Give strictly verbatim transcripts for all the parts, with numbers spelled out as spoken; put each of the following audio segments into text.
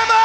nyama!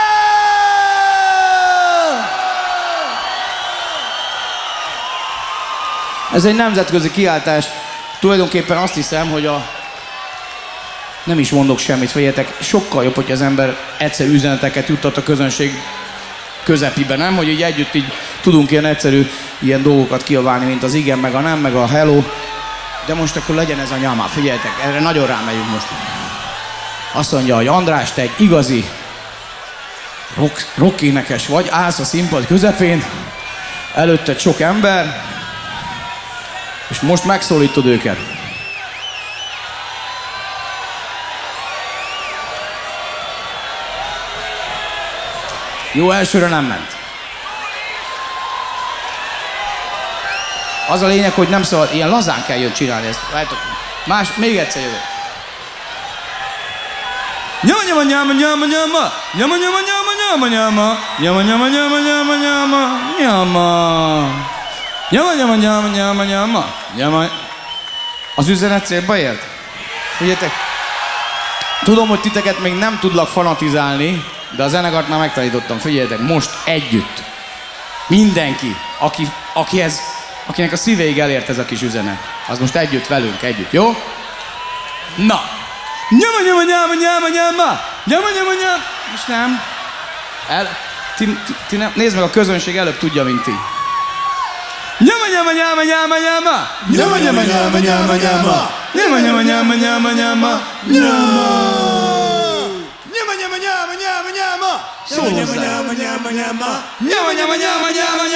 Ez egy nemzetközi kiáltás. Tulajdonképpen azt hiszem, hogy a... Nem is mondok semmit, figyeljetek, sokkal jobb, hogy az ember egyszerű üzeneteket juttat a közönség közepibe, nem? Hogy így együtt így tudunk ilyen egyszerű ilyen dolgokat kiabálni, mint az igen, meg a nem, meg a hello. De most akkor legyen ez a nyama, figyeljetek, erre nagyon rámegyünk most. Azt mondja, hogy András, te egy igazi rock, rock énekes vagy, állsz a színpad közepén, előtted sok ember, és most megszólítod őket. Jó, elsőre nem ment. Az a lényeg, hogy nem szabad, ilyen lazán kell jön csinálni ezt. Látjátok? Más, még egyszer jövök. Nyama, nyama, nyama, nyama, nyama. Nyama, nyama, nyama, nyama, nyama. Nyama, nyama, nyama, nyama, nyama. Nyama. Nyama, nyama, nyama, nyama, nyama. Nyama. Az üzenet célba ért? Figyeljetek. Tudom, hogy titeket még nem tudlak fanatizálni, de a zenekart már megtanítottam. Figyeljetek, most együtt. Mindenki, aki, akihez, akinek a szívéig elért ez a kis üzenet, az most együtt velünk, együtt, jó? Na! Nyama, nyama, nyama, nyama, nyama! Nyama, nyama, nyama! Most nem. El, ti, ti, ti nem. Nézd meg, a közönség előbb tudja, mint ti. Nyama, nyama, nyama, nyama, nyama! Nyama, nyama, nyama, nyama, nyama! Nyama, nyama, nyama, nyama, nyama! Nyama, nyama, nyama, nyama, nyama! Szólózzál! Nyama, nyama, nyama, nyama! Nyama, nyama, nyama, nyama, nyama!